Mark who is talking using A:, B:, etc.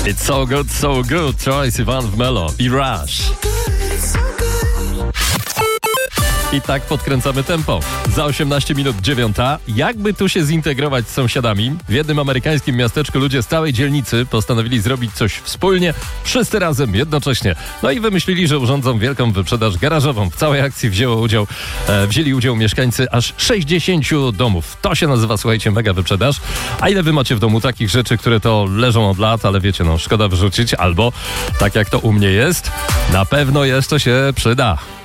A: It's so good, so good. Troye Sivan w Melo i Rush. I tak podkręcamy tempo. Za 18 minut 9. Jakby tu się zintegrować z sąsiadami? W jednym amerykańskim miasteczku ludzie z całej dzielnicy postanowili zrobić coś wspólnie, wszyscy razem, jednocześnie. No i wymyślili, że urządzą wielką wyprzedaż garażową. W całej akcji wzięli udział mieszkańcy aż 60 domów. To się nazywa, słuchajcie, mega wyprzedaż. A ile wy macie w domu takich rzeczy, które to leżą od lat, ale wiecie, szkoda wyrzucić, albo tak jak to u mnie jest, na pewno jeszcze się przyda.